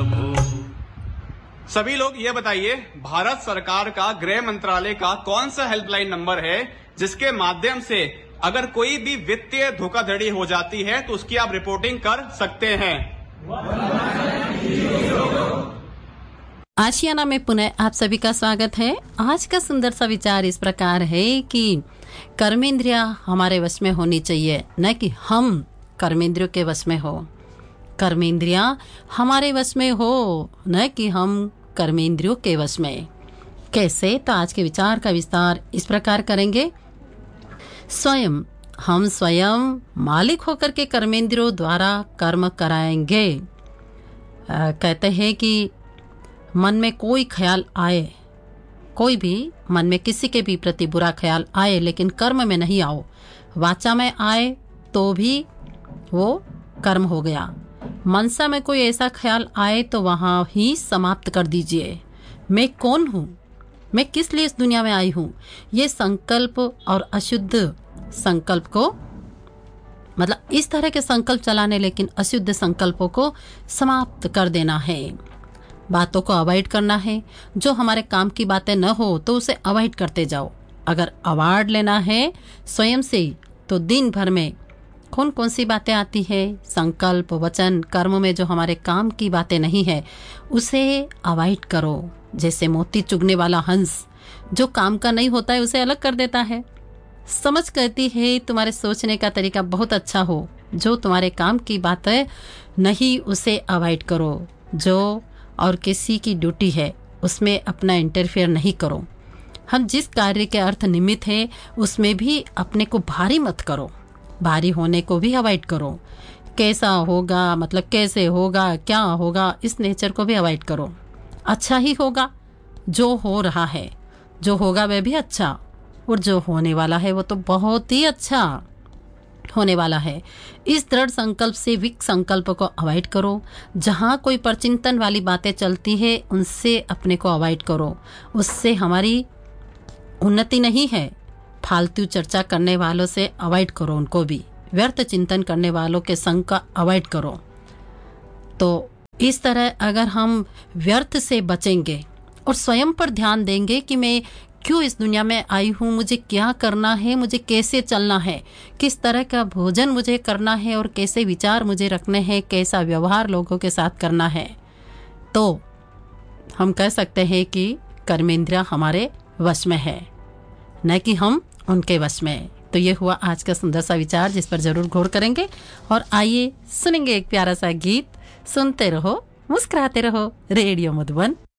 प्रभु। सभी लोग ये बताइए, भारत सरकार का गृह मंत्रालय का कौन सा हेल्पलाइन नंबर है जिसके माध्यम से अगर कोई भी वित्तीय धोखाधड़ी हो जाती है तो उसकी आप रिपोर्टिंग कर सकते हैं? आशियाना में पुनः आप सभी का स्वागत है। आज का सुंदर सा विचार इस प्रकार है कि कर्मेंद्रियां हमारे वश में होनी चाहिए, न कि हम कर्मेंद्रियों के वश में हो। कर्मेंद्रियां हमारे वश में हो, न कि हम कर्मेंद्रियों के वश में। कैसे? तो आज के विचार का विस्तार इस प्रकार करेंगे। हम स्वयं मालिक होकर के कर्मेंद्रियों द्वारा कर्म कराएंगे। कहते हैं कि मन में कोई ख्याल आए, कोई भी मन में किसी के भी प्रति बुरा ख्याल आए, लेकिन कर्म में नहीं आओ। वाचा में आए तो भी वो कर्म हो गया। मनसा में कोई ऐसा ख्याल आए तो वहां ही समाप्त कर दीजिए। मैं कौन हूँ, मैं किस लिए इस दुनिया में आई हूँ, ये संकल्प और अशुद्ध संकल्प को, मतलब इस तरह के संकल्प चलाने, लेकिन अशुद्ध संकल्पों को समाप्त कर देना है। बातों को अवॉइड करना है। जो हमारे काम की बातें न हो तो उसे अवॉइड करते जाओ। अगर अवार्ड लेना है स्वयं से, तो दिन भर में कौन कौन सी बातें आती है, संकल्प, वचन, कर्म में जो हमारे काम की बातें नहीं है उसे अवॉइड करो। जैसे मोती चुगने वाला हंस जो काम का नहीं होता है उसे अलग कर देता है। समझ कहती है तुम्हारे सोचने का तरीका बहुत अच्छा हो, जो तुम्हारे काम की बातें नहीं उसे अवॉइड करो। जो और किसी की ड्यूटी है उसमें अपना इंटरफेयर नहीं करो। हम जिस कार्य के अर्थ निमित्त है उसमें भी अपने को भारी मत करो। भारी होने को भी अवॉइड करो। कैसा होगा, मतलब कैसे होगा, क्या होगा, इस नेचर को भी अवॉइड करो। अच्छा ही होगा, जो हो रहा है, जो होगा वह भी अच्छा, और जो होने वाला है वो तो बहुत ही अच्छा होने वाला है। इस दृढ़ संकल्प से विक संकल्प को अवॉइड करो। जहाँ कोई परचिंतन वाली बातें चलती है उनसे अपने को अवॉइड करो। उससे हमारी उन्नति नहीं है। फालतू चर्चा करने वालों से अवॉइड करो, उनको भी। व्यर्थ चिंतन करने वालों के संग का अवॉइड करो। तो इस तरह अगर हम व्यर्थ से बचेंगे और स्वयं पर ध्यान देंगे कि मैं क्यों इस दुनिया में आई हूँ, मुझे क्या करना है, मुझे कैसे चलना है, किस तरह का भोजन मुझे करना है और कैसे विचार मुझे रखने हैं, कैसा व्यवहार लोगों के साथ करना है, तो हम कह सकते हैं कि कर्मेंद्रियां हमारे वश में है, न कि हम उनके वश में। तो ये हुआ आज का सुंदर सा विचार जिस पर जरूर गौर करेंगे। और आइए सुनेंगे एक प्यारा सा गीत। सुनते रहो, मुस्कुराते रहो। रेडियो मधुबन